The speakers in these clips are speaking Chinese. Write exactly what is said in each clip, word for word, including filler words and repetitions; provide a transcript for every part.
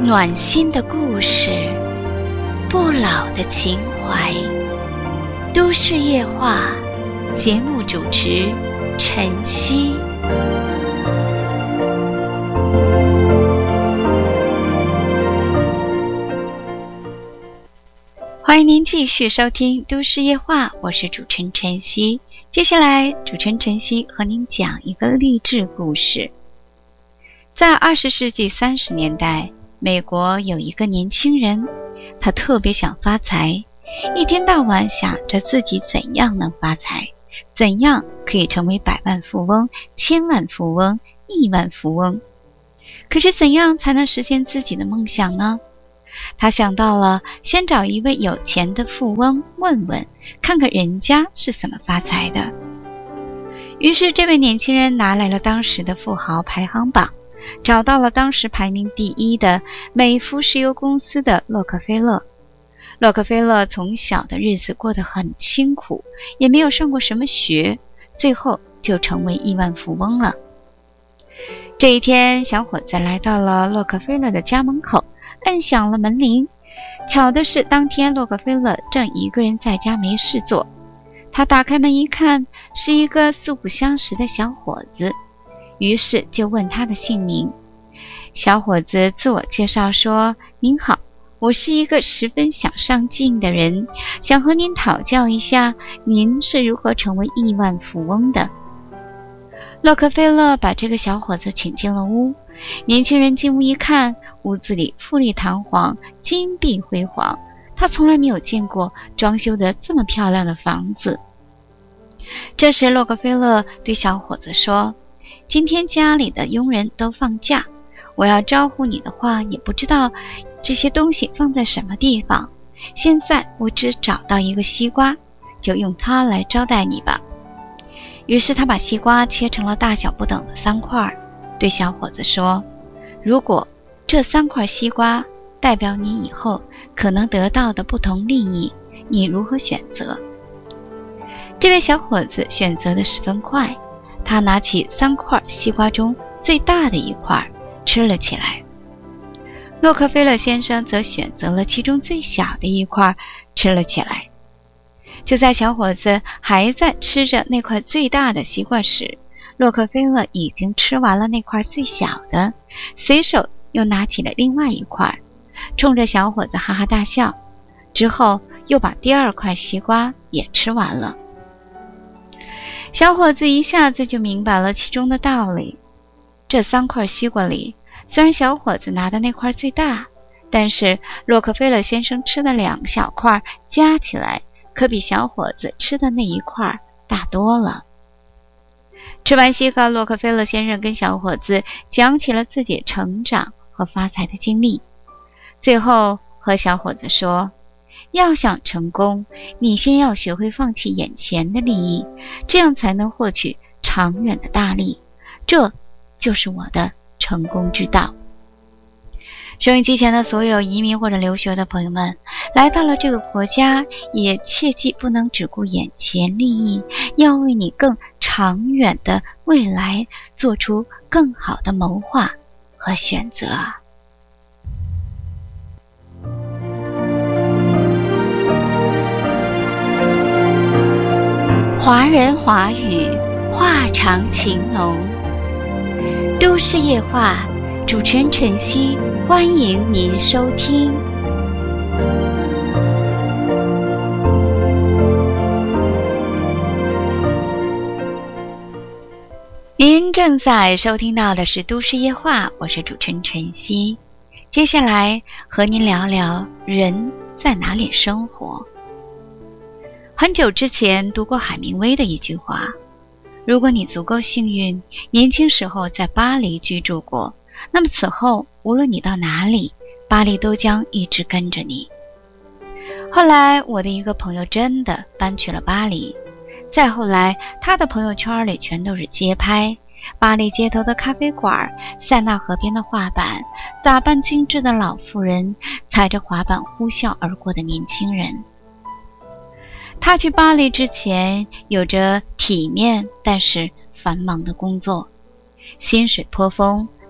暖心的故事，不老的情怀。都市夜话，节目主持晨曦。欢迎您继续收听都市夜话，我是主持人晨曦。接下来主持人晨曦和您讲一个励志故事。在二十世纪三十年代，美国有一个年轻人，他特别想发财，一天到晚想着自己怎样能发财，怎样可以成为百万富翁、千万富翁、亿万富翁。可是怎样才能实现自己的梦想呢？他想到了先找一位有钱的富翁问问，看看人家是怎么发财的。于是这位年轻人拿来了当时的富豪排行榜，找到了当时排名第一的美孚石油公司的洛克菲勒。洛克菲勒从小的日子过得很清苦，也没有上过什么学，最后就成为亿万富翁了。这一天，小伙子来到了洛克菲勒的家门口，按响了门铃。巧的是，当天洛克菲勒正一个人在家没事做。他打开门一看，是一个素不相识的小伙子，于是就问他的姓名。小伙子自我介绍说：您好，我是一个十分想上进的人，想和您讨教一下您是如何成为亿万富翁的。洛克菲勒把这个小伙子请进了屋。年轻人进屋一看，屋子里富丽堂皇，金碧辉煌，他从来没有见过装修得这么漂亮的房子。这时洛克菲勒对小伙子说：今天家里的佣人都放假，我要招呼你的话也不知道这些东西放在什么地方，现在我只找到一个西瓜，就用它来招待你吧。于是他把西瓜切成了大小不等的三块，对小伙子说：如果这三块西瓜代表你以后可能得到的不同利益，你如何选择？这位小伙子选择的十分快，他拿起三块西瓜中最大的一块吃了起来。洛克菲勒先生则选择了其中最小的一块吃了起来。就在小伙子还在吃着那块最大的西瓜时，洛克菲勒已经吃完了那块最小的，随手又拿起了另外一块，冲着小伙子哈哈大笑，之后又把第二块西瓜也吃完了。小伙子一下子就明白了其中的道理。这三块西瓜里，虽然小伙子拿的那块最大，但是洛克菲勒先生吃的两小块加起来可比小伙子吃的那一块大多了。吃完西瓜，洛克菲勒先生跟小伙子讲起了自己成长和发财的经历，最后和小伙子说：要想成功，你先要学会放弃眼前的利益，这样才能获取长远的大利，这就是我的成功之道。收音机前的所有移民或者留学的朋友们，来到了这个国家，也切记不能只顾眼前利益，要为你更长远的未来做出更好的谋划和选择。华人华语，话长情浓，都市夜话，主持人晨曦，欢迎您收听。您正在收听到的是都市夜话，我是主持人晨曦。接下来和您聊聊人在哪里生活。很久之前读过海明威的一句话：如果你足够幸运，年轻时候在巴黎居住过，那么此后无论你到哪里，巴黎都将一直跟着你。后来我的一个朋友真的搬去了巴黎，再后来他的朋友圈里全都是街拍，巴黎街头的咖啡馆，塞纳河边的画板，打扮精致的老妇人，踩着滑板呼啸而过的年轻人。他去巴黎之前有着体面但是繁忙的工作，薪水颇丰，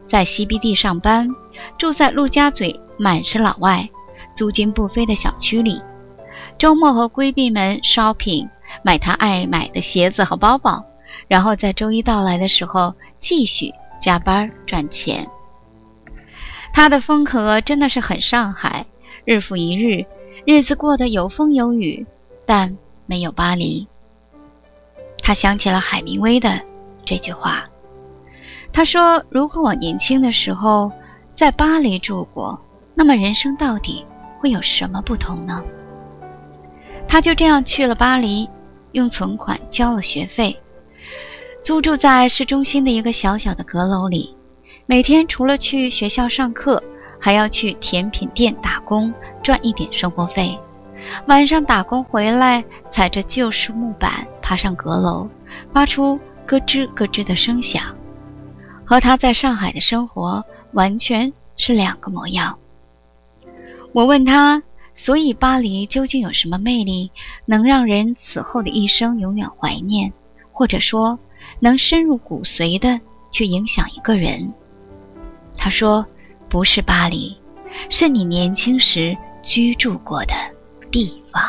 在 C B D 上班，住在陆家嘴满是老外、租金不菲的小区里。周末和闺蜜们 shopping， 买她爱买的鞋子和包包，然后在周一到来的时候继续加班赚钱。她的风格真的是很上海，日复一日，日子过得有风有雨，但没有巴黎。她想起了海明威的这句话，他说，如果我年轻的时候在巴黎住过，那么人生到底会有什么不同呢？他就这样去了巴黎，用存款交了学费，租住在市中心的一个小小的阁楼里，每天除了去学校上课，还要去甜品店打工，赚一点生活费。晚上打工回来，踩着旧式木板爬上阁楼，发出咯吱咯吱的声响，和他在上海的生活完全是两个模样。我问他，所以巴黎究竟有什么魅力，能让人此后的一生永远怀念，或者说能深入骨髓的去影响一个人？他说，不是巴黎，是你年轻时居住过的地方。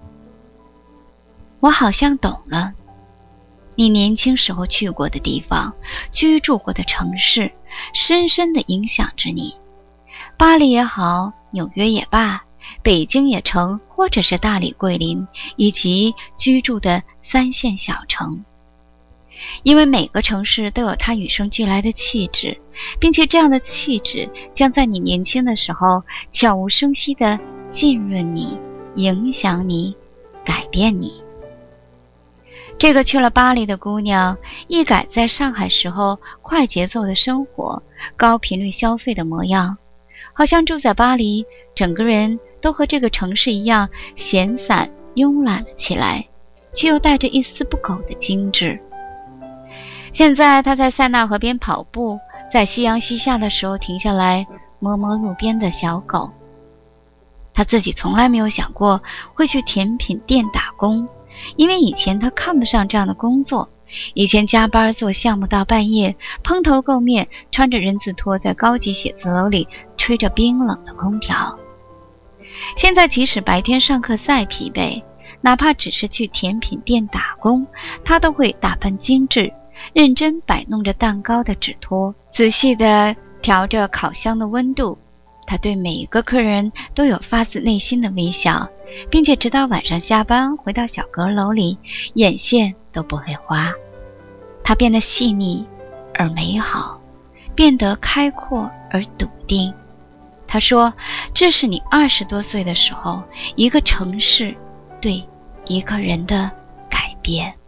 我好像懂了，你年轻时候去过的地方，居住过的城市，深深地影响着你。巴黎也好，纽约也罢，北京也成，或者是大理、桂林，以及居住的三线小城。因为每个城市都有它与生俱来的气质，并且这样的气质将在你年轻的时候悄无声息地浸润你，影响你，改变你。这个去了巴黎的姑娘，一改在上海时候快节奏的生活、高频率消费的模样，好像住在巴黎，整个人都和这个城市一样闲散慵懒了起来，却又带着一丝不苟的精致。现在她在塞纳河边跑步，在夕阳西下的时候停下来摸摸路边的小狗。她自己从来没有想过会去甜品店打工，因为以前她看不上这样的工作，以前加班做项目到半夜，蓬头垢面，穿着人字拖在高级写字楼里吹着冰冷的空调。现在即使白天上课再疲惫，哪怕只是去甜品店打工，她都会打扮精致，认真摆弄着蛋糕的纸托，仔细地调着烤箱的温度。他对每一个客人都有发自内心的微笑，并且直到晚上下班回到小阁楼里，眼线都不会花。他变得细腻而美好，变得开阔而笃定。他说，这是你二十多岁的时候，一个城市对一个人的改变。